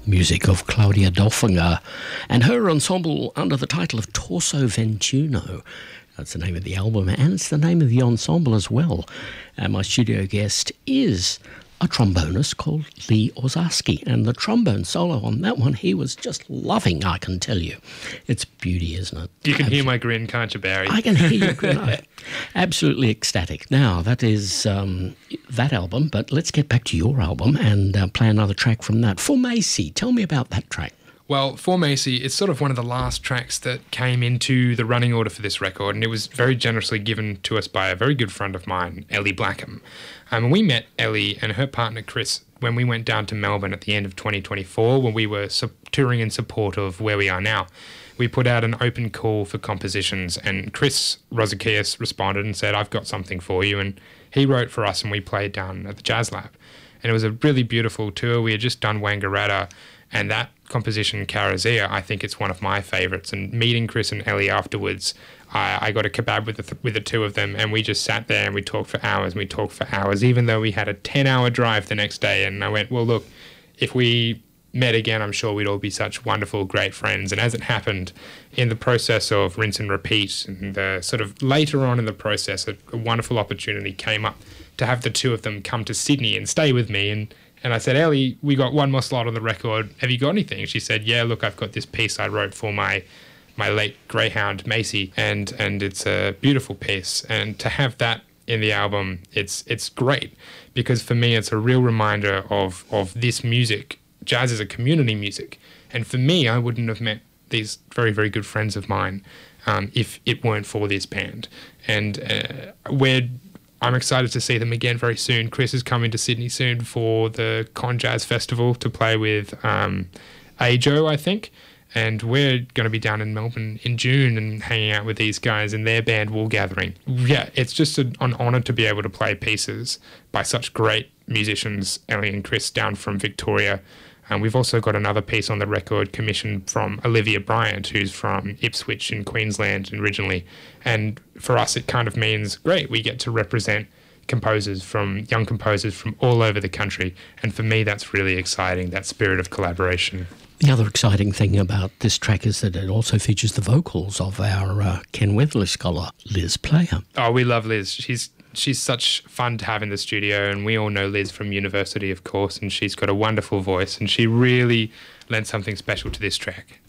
Music of Claudia Dolfinger and her ensemble under the title of Torso Ventuno. That's the name of the album, and it's the name of the ensemble as well. And my studio guest is a trombonist called Lee Ozarski, and the trombone solo on that one he was just loving, I can tell you. It's beauty, isn't it? You can hear my grin, can't you, Barry? I can hear your grin. Absolutely ecstatic. Now, that is that album, but let's get back to your album and play another track from that. For Macy, tell me about that track. Well, For Macy, it's sort of one of the last tracks that came into the running order for this record, and it was very generously given to us by a very good friend of mine, Ellie Blackham. And we met Ellie and her partner Chris when we went down to Melbourne at the end of 2024, when we were touring in support of where we are now. We put out an open call for compositions, and Chris Rosakias responded and said, "I've got something for you," and he wrote for us and we played down at the Jazz Lab. And it was a really beautiful tour. We had just done Wangaratta, and that composition, Karazia, I think it's one of my favourites. And meeting Chris and Ellie afterwards, I got a kebab with the two of them, and we just sat there and we talked for hours and we talked for hours, even though we had a 10-hour drive the next day. And I went, well, look, if we met again, I'm sure we'd all be such wonderful, great friends. And as it happened, in the process of Rinse and Repeat, and the sort of later on in the process, a wonderful opportunity came up to have the two of them come to Sydney and stay with me. And I said, Ellie, we got one more slot on the record. Have you got anything? She said, yeah, look, I've got this piece I wrote for my late greyhound, Macy, and it's a beautiful piece. And to have that in the album, it's great, because for me, it's a real reminder of this music. Jazz is a community music. And for me, I wouldn't have met these very, very good friends of mine if it weren't for this band. And I'm excited to see them again very soon. Chris is coming to Sydney soon for the Con Jazz Festival to play with Ajo, I think. And we're going to be down in Melbourne in June and hanging out with these guys in their band, Wool Gathering. Yeah, it's just an honour to be able to play pieces by such great musicians, Ellie and Chris, down from Victoria. And we've also got another piece on the record commissioned from Olivia Bryant, who's from Ipswich in Queensland originally. And for us, it kind of means, great, we get to represent young composers from all over the country. And for me, that's really exciting, that spirit of collaboration. The other exciting thing about this track is that it also features the vocals of our Ken Weatherly scholar, Liz Player. Oh, we love Liz. She's such fun to have in the studio, and we all know Liz from university, of course, and she's got a wonderful voice, and she really lent something special to this track.